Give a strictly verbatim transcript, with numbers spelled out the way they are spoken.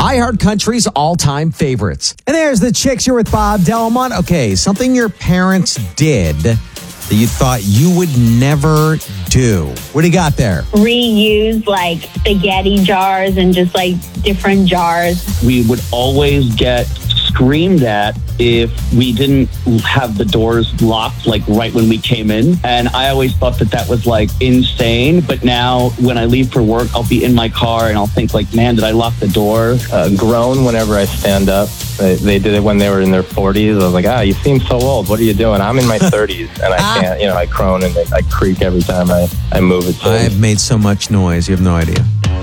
iHeartCountry's all-time favorites. And there's the Chicks. You're with Bob Delmont. Okay, something your parents did that you thought you would never do. What do you got there? Reuse like spaghetti jars and just like different jars. We would always get screamed at if we didn't have the doors locked like right when we came in. And I always thought that that was like insane. But now when I leave for work, I'll be in my car and I'll think like, man, did I lock the door? Uh, groan whenever I stand up. They, they did it when they were in their forties. I was like, ah, you seem so old. What are you doing? I'm in my thirties and I can't, you know, I groan and I creak every time I, I move it. So I've made so much noise. You have no idea.